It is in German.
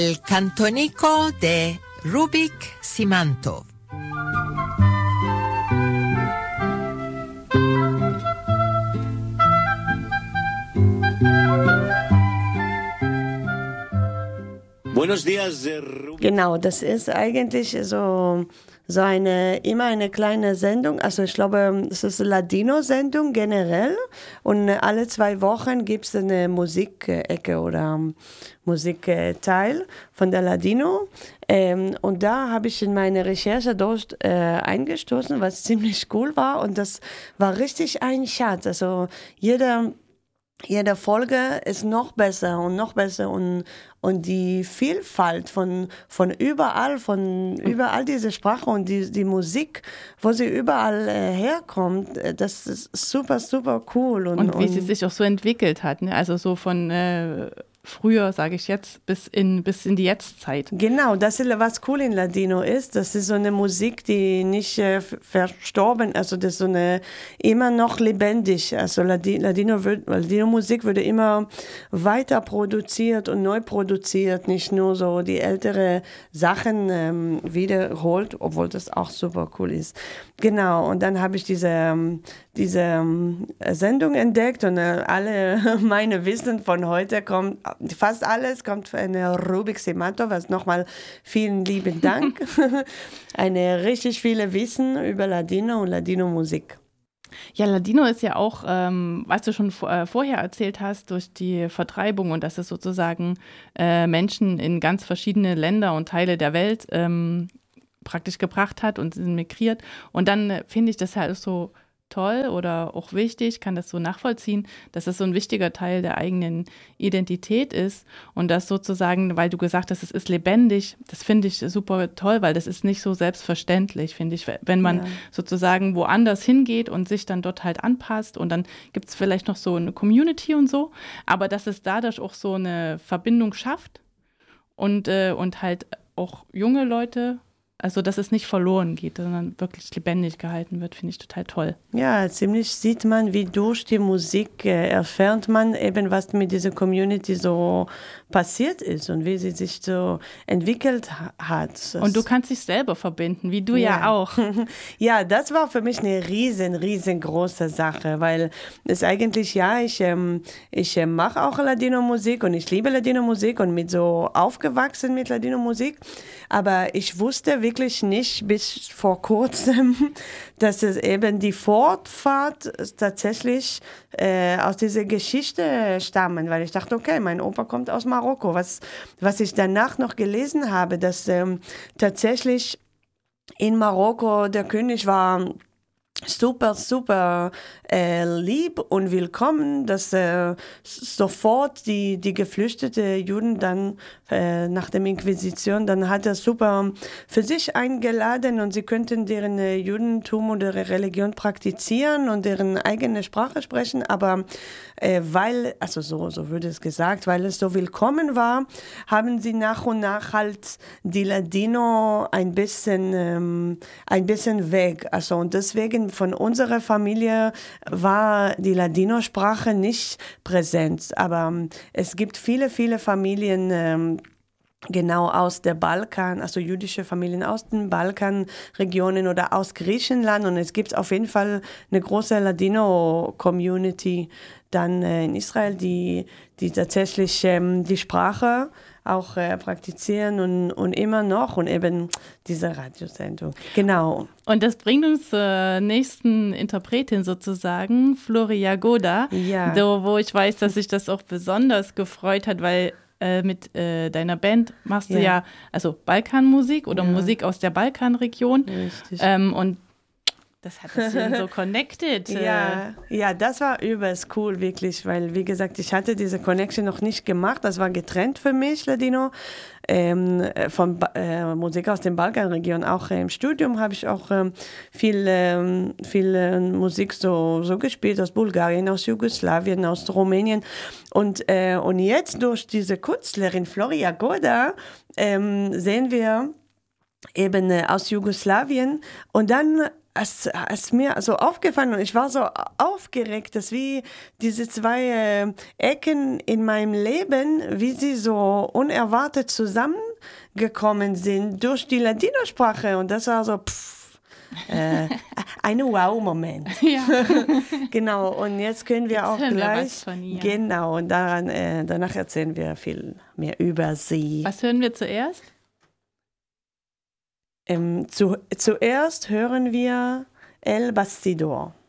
El Cantonico de Rubik Simantov. Buenos días, Rubik. Genau, das ist eigentlich immer eine kleine Sendung. Also ich glaube, es ist eine Ladino-Sendung generell. Und alle 2 Wochen gibt es eine Musikecke oder Musikteil von der Ladino. Und da habe ich in meine Recherche eingestoßen, was ziemlich cool war. Und das war richtig ein Schatz. Also jede Folge ist noch besser und noch besser und die Vielfalt von überall diese Sprache und die Musik, wo sie überall herkommt, das ist super, super cool. Und wie sie sich auch so entwickelt hat, ne? Also so von früher, sage ich jetzt, bis in die Jetztzeit. Genau, das ist, was cool in Ladino ist. Das ist so eine Musik, die nicht verstorben, also das ist so eine immer noch lebendig. Also Ladino-Musik würde immer weiter produziert und neu produziert, nicht nur so die ältere Sachen wiederholt, obwohl das auch super cool ist. Genau, und dann habe ich diese Sendung entdeckt und alle meine Wissen von heute fast alles kommt von Rubik Simantov, was nochmal vielen lieben Dank. Eine richtig viele Wissen über Ladino und Ladino-Musik. Ja, Ladino ist ja auch, was du schon vorher erzählt hast, durch die Vertreibung und dass es sozusagen Menschen in ganz verschiedene Länder und Teile der Welt praktisch gebracht hat und sind migriert. Und dann finde ich das halt so toll oder auch wichtig, kann das so nachvollziehen, dass es so ein wichtiger Teil der eigenen Identität ist und das sozusagen, weil du gesagt hast, es ist lebendig, das finde ich super toll, weil das ist nicht so selbstverständlich, finde ich, wenn man sozusagen woanders hingeht und sich dann dort halt anpasst und dann gibt es vielleicht noch so eine Community und so, aber dass es dadurch auch so eine Verbindung schafft und halt auch junge Leute, also, dass es nicht verloren geht, sondern wirklich lebendig gehalten wird, finde ich total toll. Ja, ziemlich sieht man, wie durch die Musik erfährt man eben, was mit dieser Community so passiert ist und wie sie sich so entwickelt hat. Und du kannst dich selber verbinden, wie du ja auch. Ja, das war für mich eine riesengroße Sache, weil es eigentlich, ich mache auch Ladino-Musik und ich liebe Ladino-Musik und mit so aufgewachsen mit Ladino-Musik, aber ich wusste wirklich nicht bis vor kurzem, dass es eben die Fortfahrt tatsächlich aus dieser Geschichte stammen, weil ich dachte, okay, mein Opa kommt aus Marokko. Was ich danach noch gelesen habe, dass tatsächlich in Marokko der König war super, super lieb und willkommen, dass sofort die geflüchtete Juden dann nach der Inquisition, dann hat er super für sich eingeladen und sie könnten deren Judentum oder ihre Religion praktizieren und deren eigene Sprache sprechen, aber weil, also so würde es gesagt, weil es so willkommen war, haben sie nach und nach halt die Ladino ein bisschen weg, also und deswegen von unserer Familie war die Ladino-Sprache nicht präsent, aber es gibt viele Familien genau aus der Balkan, also jüdische Familien aus den Balkanregionen oder aus Griechenland und es gibt auf jeden Fall eine große Ladino-Community dann in Israel, die tatsächlich die Sprache auch praktizieren und immer noch und eben diese Radiosendung. Genau. Und das bringt uns zur nächsten Interpretin sozusagen, Floria Goda, wo ich weiß, dass sich das auch besonders gefreut hat, weil mit deiner Band machst du ja also Balkanmusik oder Musik aus der Balkanregion. Richtig. Und das hat uns so connected. Ja, das war übelst cool, wirklich, weil, wie gesagt, ich hatte diese Connection noch nicht gemacht. Das war getrennt für mich, Ladino, von Musik aus den Balkanregionen. Auch im Studium habe ich auch viel Musik so gespielt aus Bulgarien, aus Jugoslawien, aus Rumänien. Und jetzt durch diese Künstlerin Floria Goda sehen wir eben aus Jugoslawien und dann es mir so aufgefallen und ich war so aufgeregt, dass wie diese zwei Ecken in meinem Leben, wie sie so unerwartet zusammengekommen sind durch die Ladino-Sprache und das war so ein Wow-Moment. Ja. Genau, und jetzt können wir auch hören wir gleich, was von ihr. genau, und danach erzählen wir viel mehr über sie. Was hören wir zuerst? Zuerst hören wir El Bastidor.